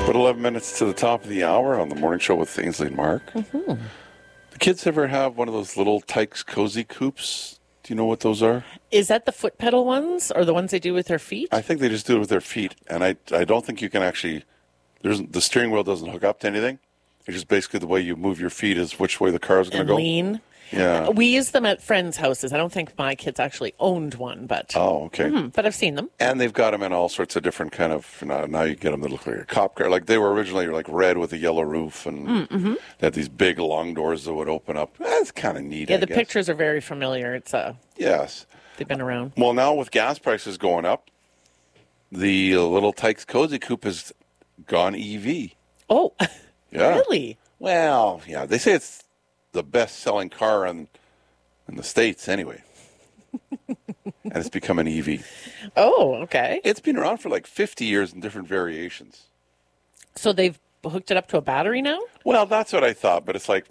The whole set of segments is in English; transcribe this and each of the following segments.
But 11 minutes to the top of the hour on the morning show with Ainsley and Mark. Mm-hmm. The kids ever have one of those little Tykes Cozy Coops? Do you know what those are? Is that the foot pedal ones or the ones they do with their feet? I think they just do it with their feet. And I don't think you can actually, the steering wheel doesn't hook up to anything. It's just basically the way you move your feet is which way the car is going to go. Lean. Yeah. We use them at friends' houses. I don't think my kids actually owned one, but Oh, okay. but I've seen them. And they've got them in all sorts of different kind of, now you get them that look like a cop car. Like they were originally like red with a yellow roof and they had these big long doors that would open up. That's kind of neat, Yeah, I the guess. pictures are very familiar. It's Yes. they've been around. Well, now with gas prices going up, the little Tykes Cozy Coupe has gone EV. Oh, Yeah. really? Well, yeah, they say it's the best-selling car in the States anyway. And it's become an EV. Oh, okay. It's been around for like 50 years in different variations. So they've hooked it up to a battery now? Well, that's what I thought, but it's like,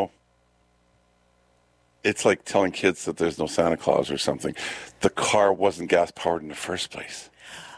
it's like telling kids that there's no Santa Claus or something. The car wasn't gas-powered in the first place.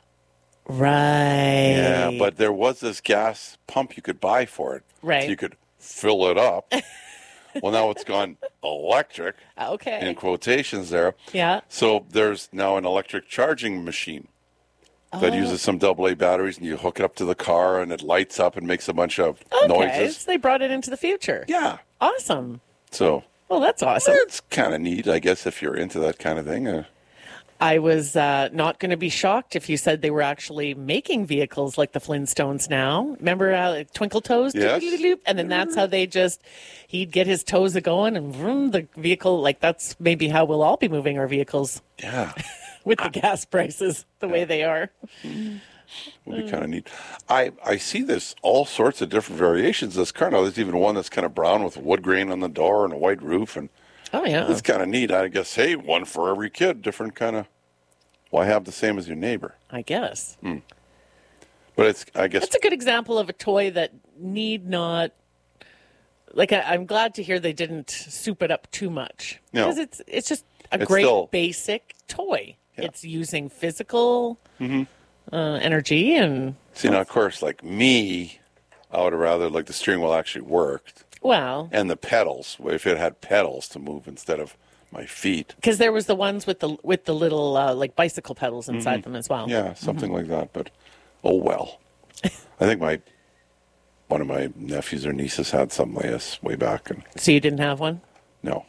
Right. Yeah, but there was this gas pump you could buy for it. Right. So you could fill it up. Well, now it's gone electric, Okay. in quotations there. Yeah. So there's now an electric charging machine that uses some AA batteries, and you hook it up to the car, and it lights up and makes a bunch of Okay. noises. So they brought it into the future. Yeah. Awesome. So Well, that's awesome. it's kind of neat, I guess, if you're into that kind of thing. I was not going to be shocked if you said they were actually making vehicles like the Flintstones now. Remember like Twinkle Toes? Yes. And then that's how he'd get his toes a-going and vroom, the vehicle, like that's maybe how we'll all be moving our vehicles Yeah. with the gas prices the way they are. Would be kind of neat. I see this all sorts of different variations of this car now. There's even one that's kind of brown with wood grain on the door and a white roof, and Oh, yeah. it's kind of neat. I guess, hey, one for every kid, different kind of. Why have the same as your neighbor? I guess. But it's, I guess, That's a good example of a toy that need not. Like, I'm glad to hear they didn't soup it up too much. No. Because it's just a It's great still- basic toy. Yeah. It's using physical energy and, see, now, of course, like me, I would have rather, like, the steering wheel actually worked. well, And the pedals, if it had pedals to move instead of my feet. because there was the ones with the little, like, bicycle pedals inside them as well. Yeah, something like that. But, oh, well. I think one of my nephews or nieces had some way back. And So you didn't have one? no.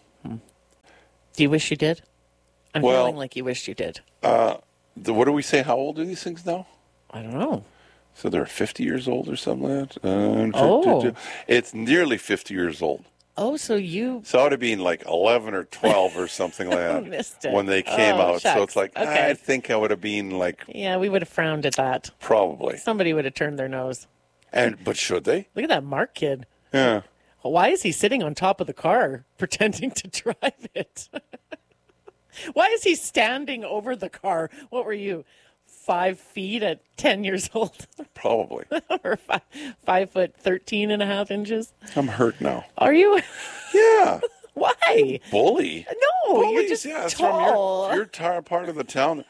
Do you wish you did? I'm Well- feeling like you wished you did. What do we say? How old are these things now? I don't know. So they're 50 years old or something like that? Oh. It's nearly 50 years old. Oh, so you So it would have been like 11 or 12 or something like that missed it. when they came Oh, out. So shucks. it's like, Okay. I think I would have been like, Yeah, we would have frowned at that. probably. Somebody would have turned their nose. But should they? Look at that Mark kid. Yeah. Why is he sitting on top of the car pretending to drive it? Why is he standing over the car? What were you, 5 feet at 10 years old? Probably. Or 5 foot 13 and a half inches? I'm hurt now. Are you? Yeah. Why? Bully. No, you're Bullies, just yeah, it's tall. from your part of the town.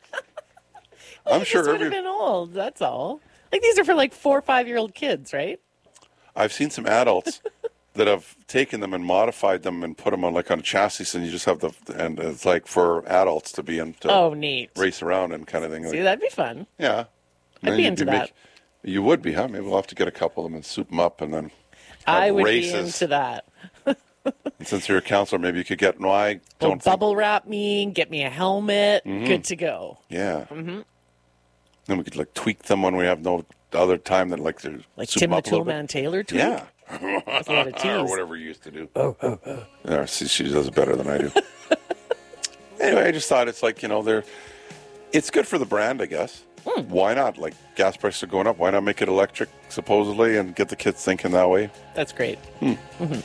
I'm You sure just would have been old, that's all. Like, these are for like 4 or 5-year-old kids, right? I've seen some adults that have taken them and modified them and put them on like on a chassis, and you just have and it's like for adults to be in to Oh, neat. race around and kind of thing. See, Like, that'd be fun. yeah, And I'd then be you'd into that. You would be, huh? Maybe we'll have to get a couple of them and soup them up, and then I have would races. be into that. And since you're a counselor, maybe you could get. No, I Well, don't. Think, bubble wrap me, get me a helmet, good to go. yeah. Then we could like tweak them when we have no other time than like to Like soup Tim them the up a little bit. Toolman Taylor tweak. Yeah. If you had a Or tease. whatever you used to do. Yeah, she does it better than I do. Anyway, I just thought it's like, it's good for the brand, I guess. Why not? Like, gas prices are going up. Why not make it electric, supposedly, and get the kids thinking that way? That's great.